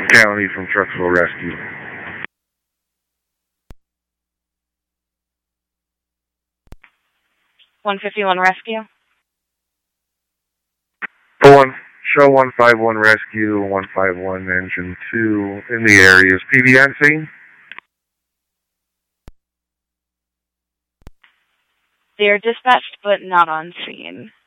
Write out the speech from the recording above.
County from Trucksville Rescue. 151 Rescue. Show 151 Rescue, 151 Engine 2 in the area. Is PD on scene? They are dispatched but not on scene.